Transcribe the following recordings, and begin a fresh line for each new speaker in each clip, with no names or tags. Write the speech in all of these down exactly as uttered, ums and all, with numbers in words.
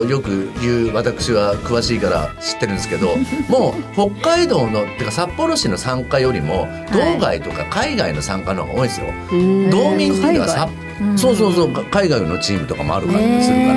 よく言う私は詳しいから知ってるんですけどもう北海道のてか札幌市の参加よりも道外とか海外の参加の方が多いですよ、はい、道民ではさ、そうそうそう海外のチームとかもあるからするから。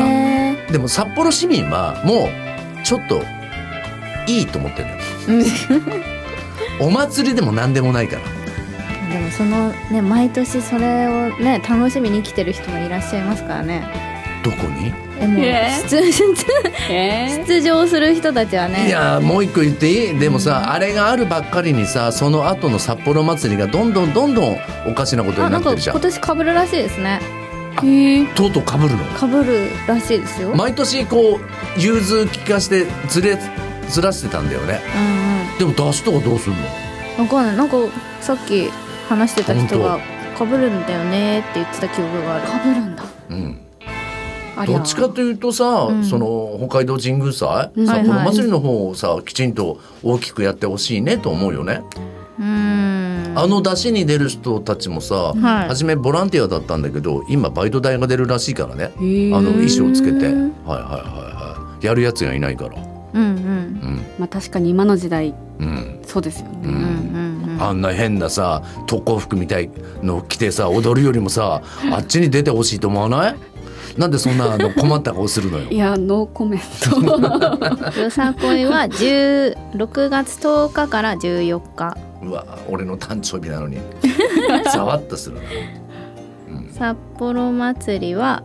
でも札幌市民はもうちょっといいと思ってるんだよお祭りでも何でもないから。
でもそのね毎年それをね楽しみに来てる人もいらっしゃいますからね。
どこに？
えもう 出, 出, 出場する人たちはね。
いやもう一個言っていい？でもさ、うん、あれがあるばっかりにさその後の札幌祭りがどんどんどんどんおかしなことになってるじゃん。
あなんか今年被るらしいですね。
へとうとう被るの？
被るらしいですよ。
毎年こう融通聞かしてずれずらしてたんだよね、うんうん、でも出しとかどうするの？
分かんない。なんかさっき話してた人が被るんだよねって言ってた記憶がある。
被るんだ。
うんどっちかというとさ、うん、その北海道神宮祭、うん、札幌祭りの方をさ、はいはい、きちんと大きくやってほしいねと思うよね。うーんあの出しに出る人たちもさ、はい、初めボランティアだったんだけど今バイト代が出るらしいからね。あの衣装つけて、はいはいはいはい、やるやつがいないから。うんうん
うんまあ、確かに今の時代、うん、そうですよね、うん
うんうん、あんな変なさ特攻服みたいの着てさ踊るよりもさあっちに出てほしいと思わない？なんでそんなあの困った顔するのよ。
いやノーコメント
よさこいはろくがつとおかからじゅうよっか。
うわ俺の誕生日なのにざわっとするな、
うん、札幌祭りは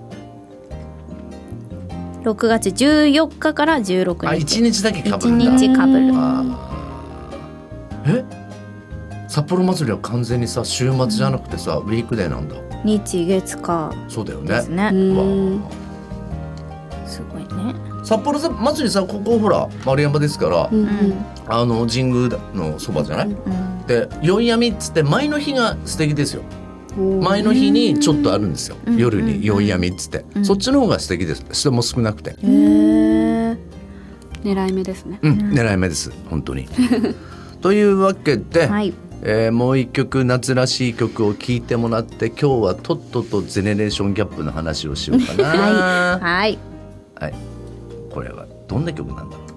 ろくがつじゅうよっかからじゅうろくにち。
あいちにちだけかぶるんだ。
いちにちかぶる。
え札幌祭りは完全にさ週末じゃなくてさ、うん、ウィークデーなんだ。
日月火
そうだよね。
ですね。
う
わすごいね。
札幌祭りさここほら丸山ですから、うんうん、あの神宮のそばじゃない、うんうん、で宵闇っつって前の日が素敵ですよ。前の日にちょっとあるんですよ、うん、夜に宵闇っつって、うん、そっちの方が素敵です。人も少なくて。へ
ー狙い目ですね、
うん、狙い目です本当にというわけで、はいえー、もう一曲夏らしい曲を聴いてもらって今日はとっととジェネレーションギャップの話をしようかなはい、
はい
はい、これはどんな曲なんだろう。